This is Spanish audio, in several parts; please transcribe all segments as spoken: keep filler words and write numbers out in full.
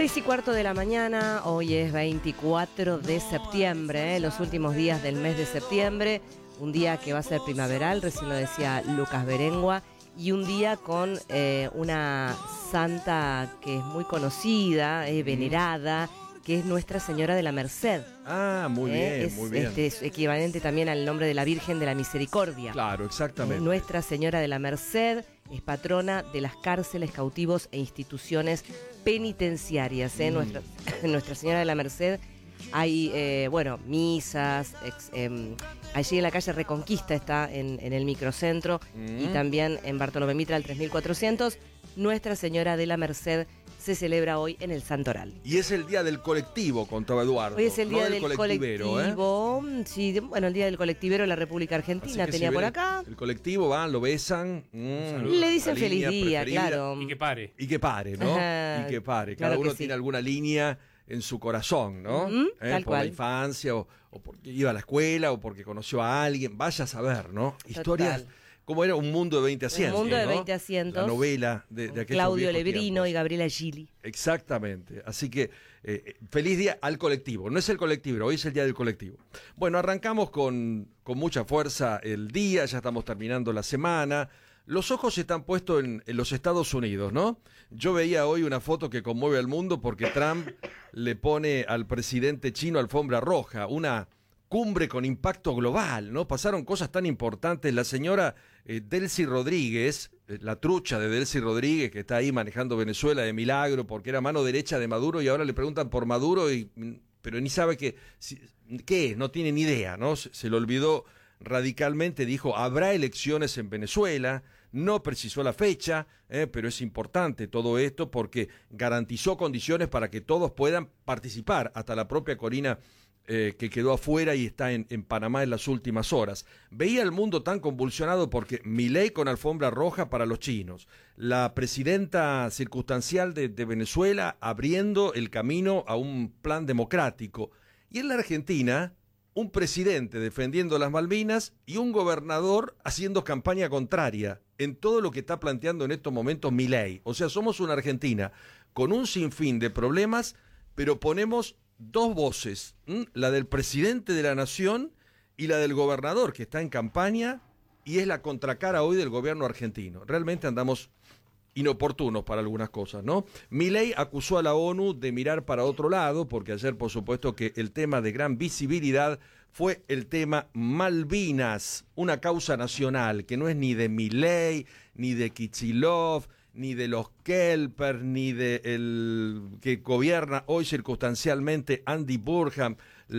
Seis y cuarto de la mañana, hoy es veinticuatro de septiembre, ¿eh? Los últimos días del mes de septiembre, un día que va a ser primaveral, recién lo decía Lucas Berengua, y un día con eh, una santa que es muy conocida, eh, venerada, que es Nuestra Señora de la Merced. Ah, muy ¿Eh? bien, es, muy bien. Este es equivalente también al nombre de la Virgen de la Misericordia. Claro, exactamente. Eh, Nuestra Señora de la Merced es patrona de las cárceles, cautivos e instituciones penitenciarias. ¿eh? Mm. Nuestra, Nuestra Señora de la Merced, hay, eh, bueno, misas, ex, eh, allí en la calle Reconquista está en, en el microcentro, mm. y también en Bartolomé Mitra al tres mil cuatrocientos. Nuestra Señora de la Merced se celebra hoy en el Santoral. Y es el día del colectivo, contaba Eduardo. Hoy es el día no del, del colectivo. ¿eh? Sí, bueno, el día del colectivero de la República Argentina tenía si por el, acá. El colectivo van, lo besan. Mmm, Le dicen feliz día, preferida. Claro. Y que pare. Y que pare, ¿no? Ajá, y que pare. Cada claro uno que tiene sí. alguna línea en su corazón, ¿no? Mm-hmm, ¿Eh? tal por cual. la infancia, o, o porque iba a la escuela, o porque conoció a alguien. Vaya a saber, ¿no? Total. Historias. ¿Cómo era? Un mundo de veinte asientos. Un mundo de ¿no? veinte asientos. La novela de, de aquellos Claudio Lebrino tiempos. y Gabriela Gili. Exactamente. Así que eh, feliz día al colectivo. No es el colectivo, hoy es el día del colectivo. Bueno, arrancamos con, con mucha fuerza el día, ya estamos terminando la semana. Los ojos están puestos en, en los Estados Unidos, ¿no? Yo veía hoy una foto que conmueve al mundo porque Trump le pone al presidente chino alfombra roja, una cumbre con impacto global, ¿no? Pasaron cosas tan importantes. La señora eh, Delcy Rodríguez, eh, la trucha de Delcy Rodríguez, que está ahí manejando Venezuela de milagro porque era mano derecha de Maduro y ahora le preguntan por Maduro, y, pero ni sabe qué, si, qué es, no tiene ni idea, ¿no? Se, se le olvidó radicalmente, dijo, habrá elecciones en Venezuela, no precisó la fecha, eh, pero es importante todo esto porque garantizó condiciones para que todos puedan participar, hasta la propia Corina Eh, que quedó afuera y está en, en Panamá en las últimas horas. Veía el mundo tan convulsionado porque Milei con alfombra roja para los chinos, la presidenta circunstancial de, de Venezuela abriendo el camino a un plan democrático, y en la Argentina un presidente defendiendo las Malvinas y un gobernador haciendo campaña contraria en todo lo que está planteando en estos momentos Milei. O sea, somos una Argentina con un sinfín de problemas, pero ponemos dos voces, ¿m? La del presidente de la nación y la del gobernador que está en campaña, y es la contracara hoy del gobierno argentino. Realmente andamos inoportunos para algunas cosas, ¿no? Milei acusó a la ONU de mirar para otro lado, porque ayer por supuesto que el tema de gran visibilidad fue el tema Malvinas, una causa nacional que no es ni de Milei, ni de Kicillof, ni de los Kelper, ni de el que gobierna hoy circunstancialmente Andy Burnham,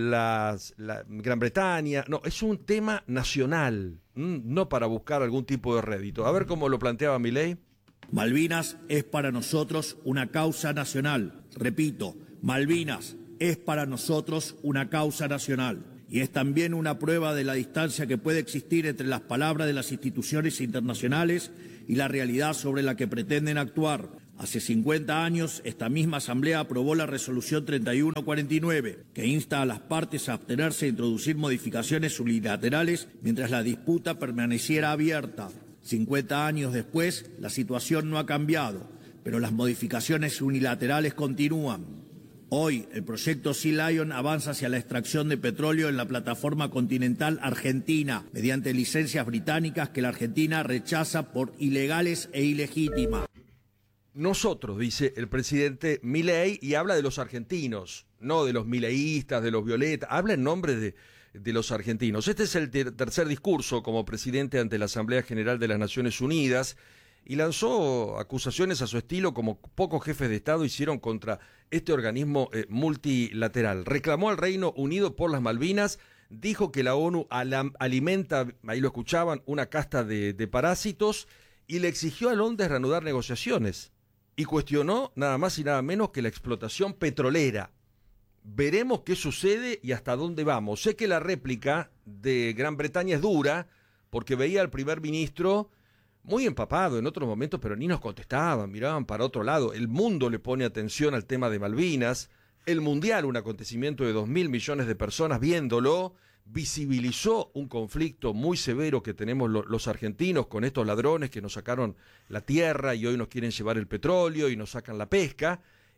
las, la Gran Bretaña. No, es un tema nacional, ¿m? No para buscar algún tipo de rédito. A ver cómo lo planteaba Milei. Malvinas es para nosotros una causa nacional. Repito, Malvinas es para nosotros una causa nacional. Y es también una prueba de la distancia que puede existir entre las palabras de las instituciones internacionales y la realidad sobre la que pretenden actuar. Hace cincuenta años, esta misma Asamblea aprobó la resolución treinta y uno cuarenta y nueve, que insta a las partes a abstenerse de introducir modificaciones unilaterales mientras la disputa permaneciera abierta. cincuenta años después, la situación no ha cambiado, pero las modificaciones unilaterales continúan. Hoy, el proyecto Sea Lion avanza hacia la extracción de petróleo en la plataforma continental argentina, mediante licencias británicas que la Argentina rechaza por ilegales e ilegítimas. Nosotros, dice el presidente Milei, y habla de los argentinos, no de los mileístas, de los violetas, habla en nombre de, de los argentinos. Este es el ter- tercer discurso como presidente ante la Asamblea General de las Naciones Unidas, y lanzó acusaciones a su estilo como pocos jefes de Estado hicieron contra este organismo eh, multilateral. Reclamó al Reino Unido por las Malvinas, dijo que la ONU alam- alimenta, ahí lo escuchaban, una casta de, de parásitos, y le exigió a Londres reanudar negociaciones, y cuestionó nada más y nada menos que la explotación petrolera. Veremos qué sucede y hasta dónde vamos. Sé que la réplica de Gran Bretaña es dura, porque veía al primer ministro muy empapado en otros momentos, pero ni nos contestaban, miraban para otro lado. El mundo le pone atención al tema de Malvinas. El Mundial, un acontecimiento de dos mil millones de personas viéndolo, visibilizó un conflicto muy severo que tenemos lo, los argentinos con estos ladrones que nos sacaron la tierra y hoy nos quieren llevar el petróleo y nos sacan la pesca.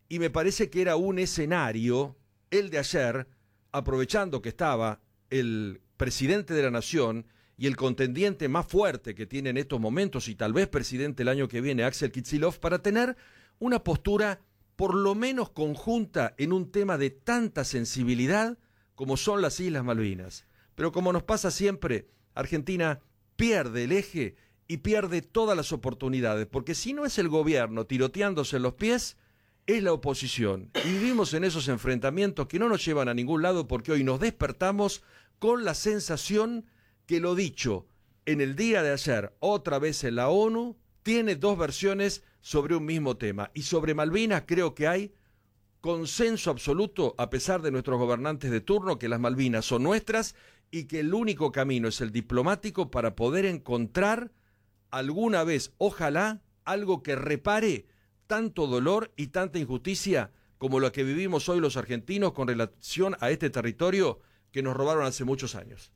y me parece que era un escenario, el de ayer, aprovechando que estaba el presidente de la Nación y el contendiente más fuerte que tiene en estos momentos, y tal vez presidente el año que viene, Axel Kicillof, para tener una postura por lo menos conjunta en un tema de tanta sensibilidad como son las Islas Malvinas. Pero como nos pasa siempre, Argentina pierde el eje y pierde todas las oportunidades, porque si no es el gobierno tiroteándose en los pies, es la oposición. Y vivimos en esos enfrentamientos que no nos llevan a ningún lado, porque hoy nos despertamos con la sensación que lo dicho en el día de ayer, otra vez en la ONU, tiene dos versiones sobre un mismo tema. Y sobre Malvinas creo que hay consenso absoluto, a pesar de nuestros gobernantes de turno, que las Malvinas son nuestras y que el único camino es el diplomático para poder encontrar alguna vez, ojalá, algo que repare tanto dolor y tanta injusticia como lo que vivimos hoy los argentinos con relación a este territorio que nos robaron hace muchos años.